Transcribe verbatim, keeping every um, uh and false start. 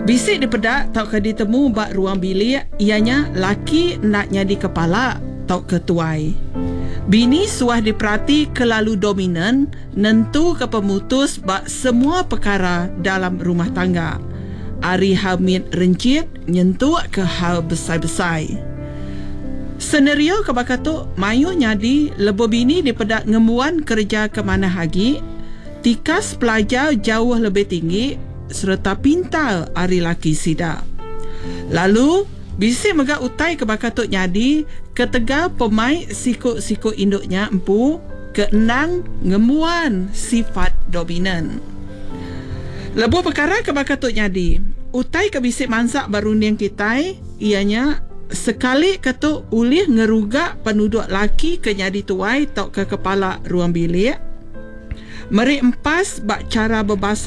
Bisik dipedak tau ke ditemu bak ruang bilik, ianya laki nak nyadi kepala tau ke tuai. Bini suah diperhati kelalu dominan, nentu ke pemutus bak semua perkara dalam rumah tangga. Ari hamid rencit, nyentuh ke hal besar-besar. Senario ke bakatuk, mayu nyadi lebo bini dipedak ngemuan kerja ke mana hagi, tikas pelajar jauh lebih tinggi, serta pintar ari laki sida. Lalu bisik megak utai ke bakatuk nyadi ketegar pemai sikut-sikut induknya empu keenang ngemuan sifat dominan. Lebu perkara ke bakatuk nyadi utai ke bisik mansak baruniang kitai, ianya sekali ketuk ulih ngerugak penduduk laki ke nyadi tuai tok ke kepala ruang bilik. Meri empas bak cara berbahasa